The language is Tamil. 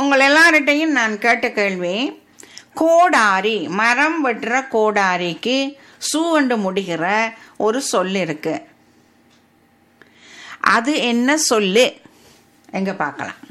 உங்கள் எல்லார்கிட்டையும் நான் கேட்ட கேள்வி, கோடாரி, மரம் வெட்டுற கோடாரிக்கு சூவண்டு முடிகிற ஒரு சொல் இருக்கு. அது என்ன சொல்லு? எங்க பார்க்கலாம்.